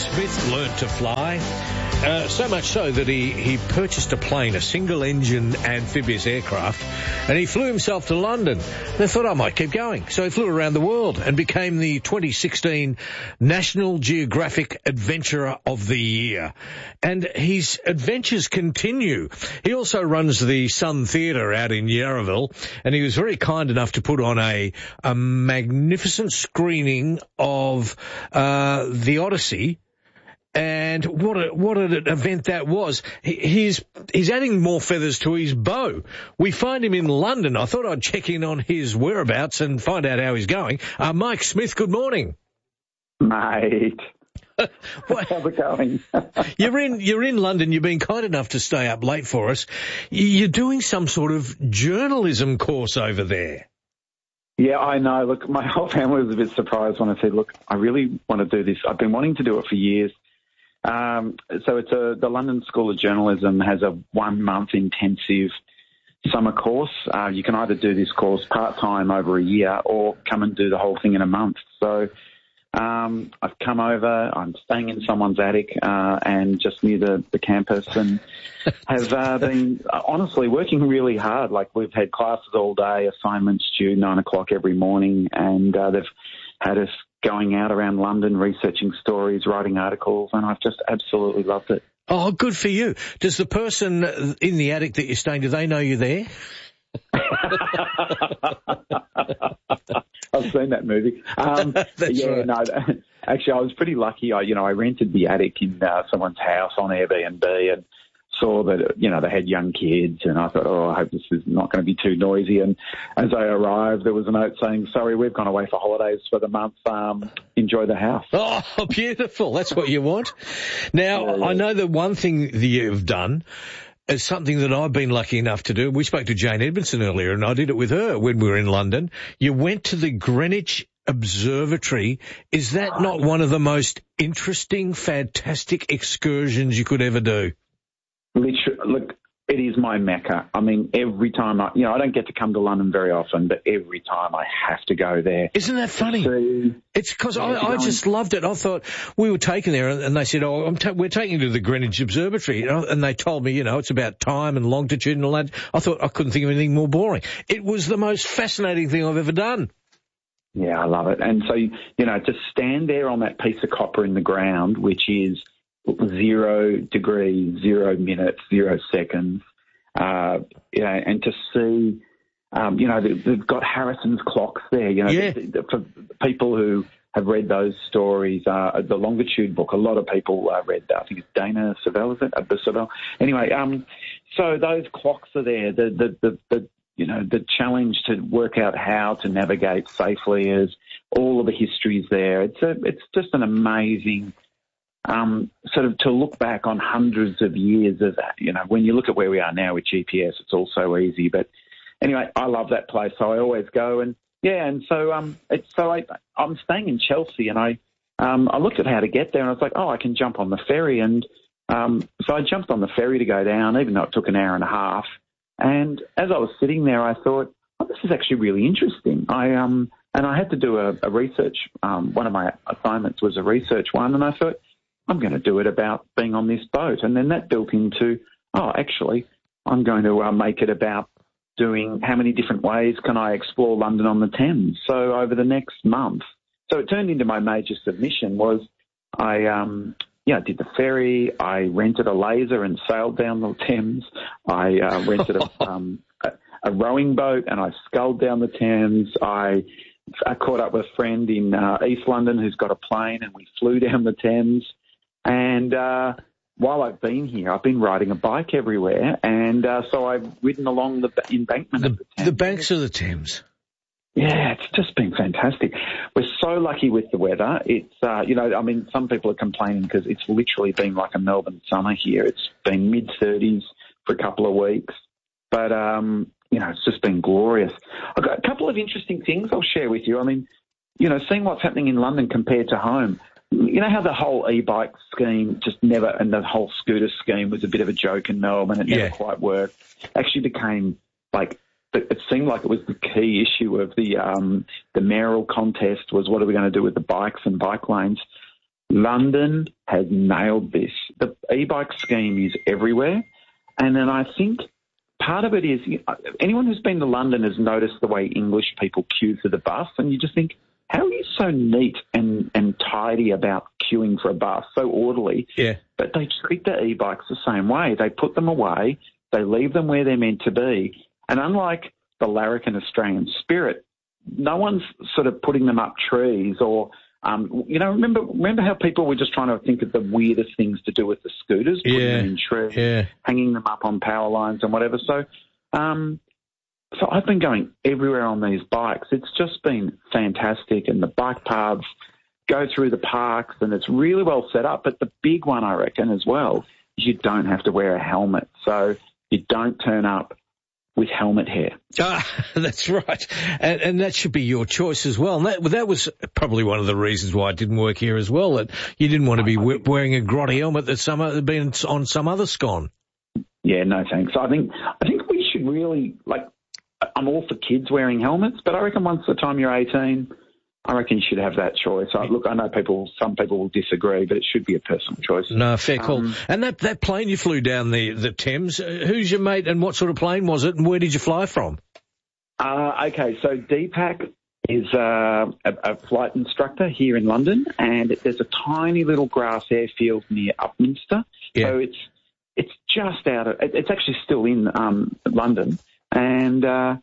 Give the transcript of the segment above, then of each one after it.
Smith learnt to fly, so much so that he purchased a plane, a single-engine amphibious aircraft, and he flew himself to London. They thought, I might keep going. So he flew around the world and became the 2016 National Geographic Adventurer of the Year. And his adventures continue. He also runs the Sun Theatre out in Yarraville, and he was very kind enough to put on a magnificent screening of The Odyssey. And what an event that was. He's adding more feathers to his bow. We find him in London. I thought I'd check in on his whereabouts and find out how he's going. Mike Smith, good morning. Mate. How's it going? You're in London. You've been kind enough to stay up late for us. You're doing some sort of journalism course over there. Yeah, I know. Look, my whole family was a bit surprised when I said, look, I really want to do this. I've been wanting to do it for years. So it's the London School of Journalism has a 1-month intensive summer course. You can either do this course part-time over a year or come and do the whole thing in a month. So I've come over, I'm staying in someone's attic and just near the campus, and have been honestly working really hard. Like, we've had classes all day, assignments due 9 o'clock every morning, and they've had us going out around London, researching stories, writing articles, and I've just absolutely loved it. Oh, good for you. Does the person in the attic that you're staying, do they know you're there? I've seen that movie. That's right. No, actually, I was pretty lucky. I rented the attic in someone's house on Airbnb and saw that, they had young kids, and I thought, I hope this is not going to be too noisy. And as I arrived, there was a note saying, sorry, we've gone away for holidays for the month. Enjoy the house. Oh, beautiful. That's what you want. Now, yeah. I know the one thing that you've done is something that I've been lucky enough to do. We spoke to Jane Edmondson earlier, and I did it with her when we were in London. You went to the Greenwich Observatory. Is that not one of the most interesting, fantastic excursions you could ever do? Literally, look, it is my mecca. I mean, every time I don't get to come to London very often, but every time I have to go there. Isn't that funny? It's because I just loved it. I thought we were taken there, and they said, we're taking you to the Greenwich Observatory. And they told me, it's about time and longitude and all that. I thought I couldn't think of anything more boring. It was the most fascinating thing I've ever done. Yeah, I love it. And so, to stand there on that piece of copper in the ground, which is 0 degrees, 0 minutes, 0 seconds, and to see, they've got Harrison's clocks there, Yeah. For people who have read those stories, the longitude book, a lot of people read that. I think it's Dana Savell, is it? Savell. Anyway, so those clocks are there, the challenge to work out how to navigate safely is all of the histories there. It's just an amazing sort of to look back on hundreds of years of, when you look at where we are now with GPS, it's all so easy. But anyway, I love that place, so I always go. And so I'm staying in Chelsea, and I looked at how to get there, and I was like, I can jump on the ferry. And so I jumped on the ferry to go down, even though it took an hour and a half. And as I was sitting there, I thought, this is actually really interesting. And I had to do a research. One of my assignments was a research one, and I thought, I'm going to do it about being on this boat. And then that built into, actually, I'm going to make it about doing how many different ways can I explore London on the Thames. So over the next month, so it turned into my major submission was I did the ferry, I rented a laser and sailed down the Thames. I rented a rowing boat and I sculled down the Thames. I caught up with a friend in East London who's got a plane, and we flew down the Thames. And while I've been here, I've been riding a bike everywhere, and so I've ridden along the embankment of the Thames. The banks of the Thames. Yeah, it's just been fantastic. We're so lucky with the weather. It's, some people are complaining because it's literally been like a Melbourne summer here. It's been mid-30s for a couple of weeks, but, it's just been glorious. I've got a couple of interesting things I'll share with you. I mean, seeing what's happening in London compared to home. You know how the whole e-bike scheme just never, and the whole scooter scheme was a bit of a joke in Melbourne. It never quite worked. Actually became it seemed like it was the key issue of the mayoral contest was what are we going to do with the bikes and bike lanes. London has nailed this. The e-bike scheme is everywhere. And then I think part of it is anyone who's been to London has noticed the way English people queue for the bus, and you just think, how are you so neat and tidy about queuing for a bus, so orderly? Yeah. But they treat the e-bikes the same way. They put them away, they leave them where they're meant to be, and unlike the larrikin Australian Spirit, no one's sort of putting them up trees or, remember how people were just trying to think of the weirdest things to do with the scooters, putting them in trees, hanging them up on power lines and whatever. So I've been going everywhere on these bikes. It's just been fantastic, and the bike paths go through the parks, and it's really well set up. But the big one, I reckon, as well, is you don't have to wear a helmet. So you don't turn up with helmet hair. That's right. And that should be your choice as well. And that was probably one of the reasons why it didn't work here as well, that you didn't want to be wearing a grotty helmet that had been on some other scone. Yeah, no thanks. I think we should really, I'm all for kids wearing helmets, but I reckon once the time you're 18, I reckon you should have that choice. Look, I know some people will disagree, but it should be a personal choice. No, fair call. And that plane you flew down the Thames, who's your mate and what sort of plane was it, and where did you fly from? Okay, so Deepak is a flight instructor here in London, and there's a tiny little grass airfield near Upminster. Yeah. So it's just it's actually still in London, and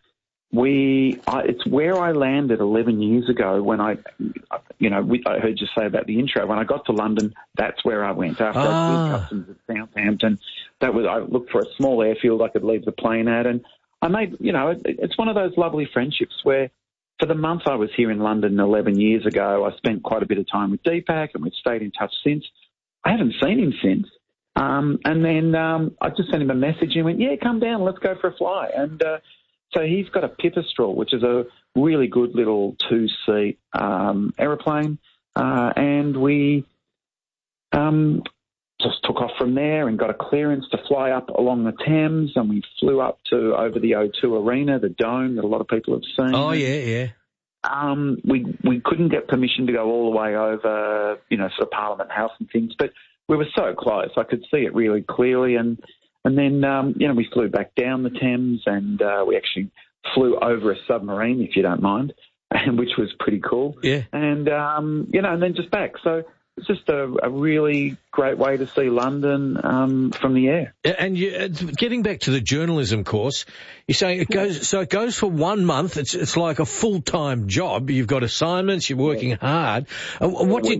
it's where I landed 11 years ago when I heard you say about the intro. When I got to London, that's where I went. After I did customs at Southampton, I looked for a small airfield I could leave the plane at, and I made, it's one of those lovely friendships where for the month I was here in London 11 years ago, I spent quite a bit of time with Deepak, and we've stayed in touch since. I haven't seen him since. And then I just sent him a message, and he went, yeah, come down, let's go for a fly. And so he's got a Pipistrel, which is a really good little two-seat aeroplane, and we just took off from there and got a clearance to fly up along the Thames, and we flew up to over the O2 Arena, the dome that a lot of people have seen. Oh, yeah. We couldn't get permission to go all the way over, sort of Parliament House and things, but we were so close. I could see it really clearly, and then, we flew back down the Thames, and we actually flew over a submarine, if you don't mind, which was pretty cool. Yeah. And, and then just back. So it's just a really great way to see London from the air. And getting back to the journalism course, you're saying it goes for 1 month. It's like a full-time job. You've got assignments. You're working hard. What do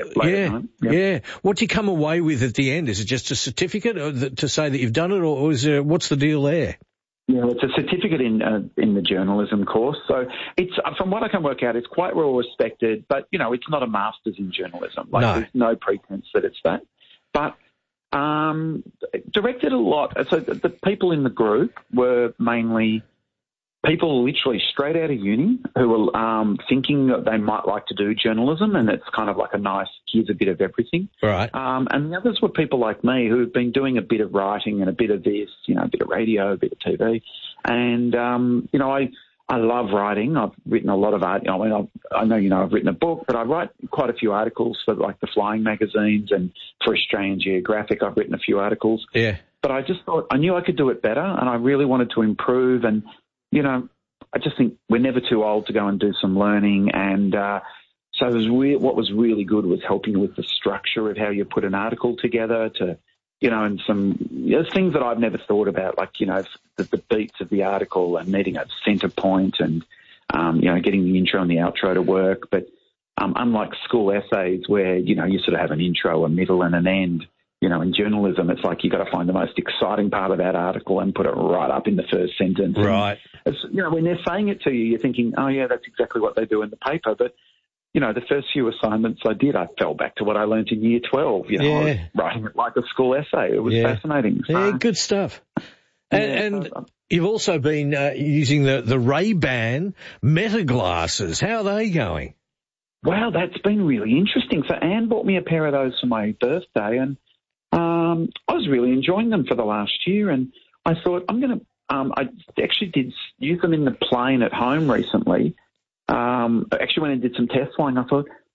you come away with at the end? Is it just a certificate to say that you've done it, or is there, what's the deal there? Yeah, it's a certificate in the journalism course. So it's, from what I can work out, it's quite well respected, but, it's not a master's in journalism. There's no pretense that it's that. But directed a lot. So the people in the group were mainly people literally straight out of uni who were thinking that they might like to do journalism, and it's kind of like a nice, here's a bit of everything. Right. And the others were people like me who've been doing a bit of writing and a bit of this, a bit of radio, a bit of TV. And, I love writing. I've written a lot of art. I know, I've written a book, but I write quite a few articles for like the flying magazines, and for Australian Geographic, I've written a few articles. Yeah. But I just thought I knew I could do it better, and I really wanted to improve. And, I just think we're never too old to go and do some learning. And so what was really good was helping with the structure of how you put an article together to, and some things that I've never thought about, like, the beats of the article and needing a centre point and, getting the intro and the outro to work. But unlike school essays where, you sort of have an intro, a middle and an end, in journalism, it's like you got to find the most exciting part of that article and put it right up in the first sentence. Right. And it's, when they're saying it to you, you're thinking, oh, yeah, that's exactly what they do in the paper. But, the first few assignments I did, I fell back to what I learned in year 12. I was writing it like a school essay. It was fascinating. So, yeah, good stuff. And you've also been using the Ray-Ban Meta glasses. How are they going? Wow, that's been really interesting. So Anne bought me a pair of those for my birthday, and I was really enjoying them for the last year, and I thought I actually did use them in the plane at home recently. Actually went and did some test flying. I thought,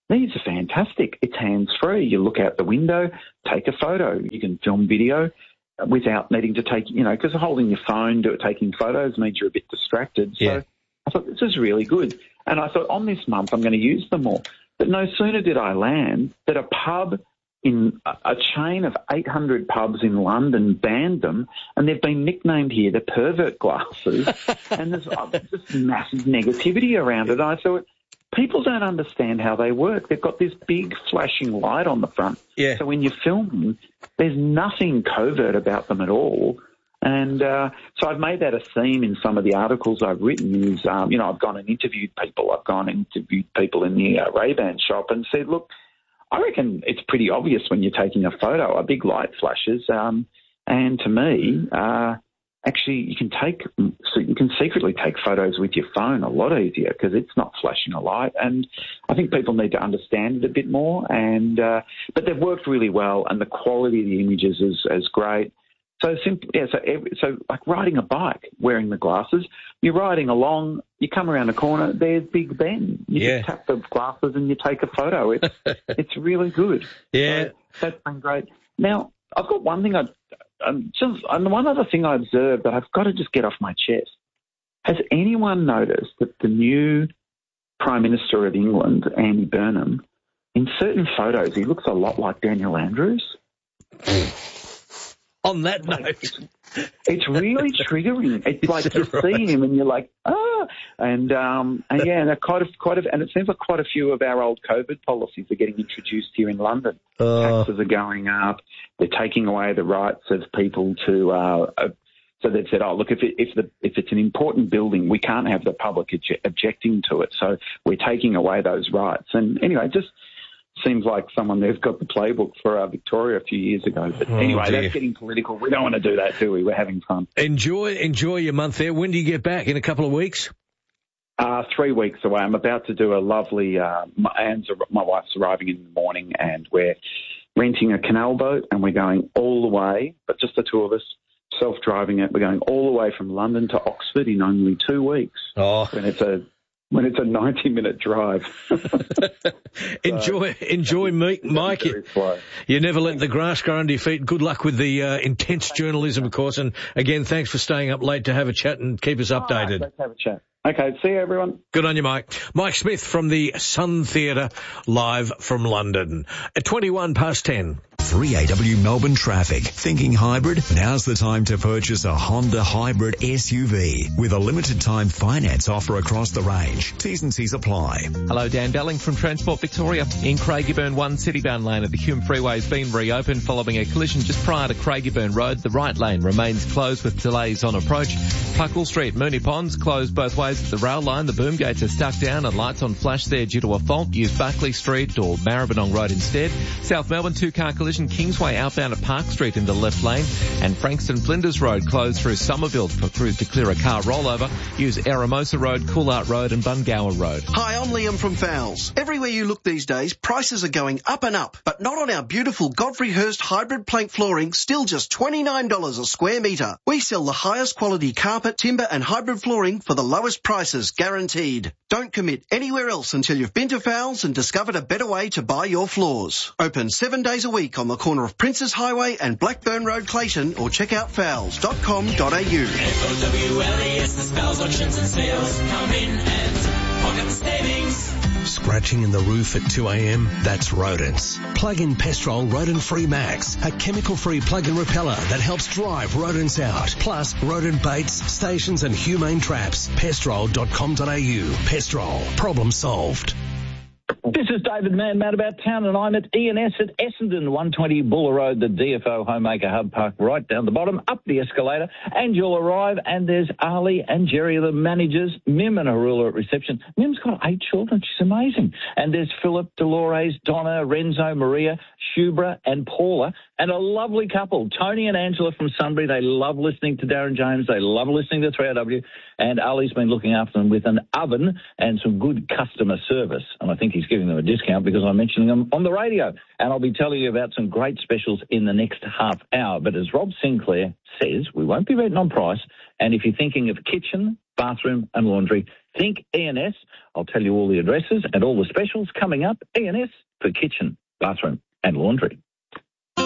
these are fantastic. It's hands-free. You look out the window, take a photo. You can film video without needing to take, because holding your phone, taking photos means you're a bit distracted. So I thought, this is really good. And I thought, on this month, I'm going to use them more. But no sooner did I land that a pub in a chain of 800 pubs in London banned them, and they've been nicknamed here the pervert glasses, and there's just massive negativity around it. And I thought, people don't understand how they work. They've got this big flashing light on the front. Yeah. So when you're filming, there's nothing covert about them at all. And so I've made that a theme in some of the articles I've written is, I've gone and interviewed people. I've gone and interviewed people in the Ray-Ban shop and said, look, I reckon it's pretty obvious when you're taking a photo, a big light flashes. And to me, actually, you can secretly take photos with your phone a lot easier because it's not flashing a light. And I think people need to understand it a bit more. And but they've worked really well, and the quality of the images is great. So simple, yeah. So like riding a bike, wearing the glasses, you're riding along, you come around the corner, there's Big Ben. You just tap the glasses and you take a photo. It's really good. Yeah, so that's been great. Now I've got one thing one other thing I observed that I've got to just get off my chest. Has anyone noticed that the new Prime Minister of England, Andy Burnham, in certain photos, he looks a lot like Daniel Andrews? On that note, it's really triggering. It's like you see him and you're like, and they're and it seems like quite a few of our old COVID policies are getting introduced here in London. Taxes are going up. They're taking away the rights of people to. So they've said, look, if it's an important building, we can't have the public objecting to it. So we're taking away those rights. And anyway, just seems like someone there's got the playbook for Victoria a few years ago. But anyway, that's getting political. We don't want to do that, do we? We're having fun. Enjoy your month there. When do you get back? In a couple of weeks? 3 weeks away. I'm about to do a lovely, my wife's arriving in the morning, and we're renting a canal boat, and we're going all the way, but just the two of us, self-driving it. We're going all the way from London to Oxford in only 2 weeks. When it's a 90-minute drive. Enjoy, Mike. You never let the grass grow under your feet. Good luck with the intense journalism, of course. And again, thanks for staying up late to have a chat and keep us updated. Let's have a chat. Okay, see you, everyone. Good on you, Mike. Mike Smith from the Sun Theatre, live from London. At 10:21. 3AW Melbourne traffic. Thinking hybrid? Now's the time to purchase a Honda Hybrid SUV with a limited time finance offer across the range. T's and C's apply. Hello, Dan Belling from Transport Victoria. In Craigieburn, one citybound lane of the Hume Freeway has been reopened following a collision just prior to Craigieburn Road. The right lane remains closed with delays on approach. Puckle Street, Moonee Ponds, closed both ways at the rail line. The boom gates are stuck down and lights on flash there due to a fault. Use Buckley Street or Maribyrnong Road instead. South Melbourne, two-car collision, Kingsway outbound at Park Street in the left lane, and Frankston Flinders Road closed through Somerville for crews to clear a car rollover. Use Eramosa Road, Coolart Road and Bungower Road. Hi, I'm Liam from Fowles. Everywhere you look these days, prices are going up and up, but not on our beautiful Godfrey Hirst hybrid plank flooring, still just $29 a square metre. We sell the highest quality carpet, timber and hybrid flooring for the lowest prices, guaranteed. Don't commit anywhere else until you've been to Fowles and discovered a better way to buy your floors. Open 7 days a week on the corner of Princes Highway and Blackburn Road, Clayton, or check out fowles.com.au. FOWLES, the Fowles Auctions and Sales. Come in and pocket the savings. Scratching in the roof at 2 a.m? That's rodents. Plug in Pestrol Rodent Free Max, a chemical-free plug-in repeller that helps drive rodents out. Plus, rodent baits, stations and humane traps. Pestrol.com.au. Pestrol. Problem solved. This is David Mann, Mad About Town, and I'm at E&S at Essendon, 120 Buller Road, the DFO Homemaker Hub Park, right down the bottom, up the escalator, and you'll arrive, and there's Ali and Jerry, the managers, Mim and Arula at reception. Mim's got 8 children. She's amazing. And there's Philip, Dolores, Donna, Renzo, Maria, Shubra, and Paula, and a lovely couple, Tony and Angela from Sunbury. They love listening to Darren James. They love listening to 3AW, and Ali's been looking after them with an oven and some good customer service, and I think he's giving giving them a discount because I'm mentioning them on the radio. And I'll be telling you about some great specials in the next half hour. But as Rob Sinclair says, we won't be betting on price. And if you're thinking of kitchen, bathroom and laundry, think E&S. I'll tell you all the addresses and all the specials coming up. E&S for kitchen, bathroom and laundry.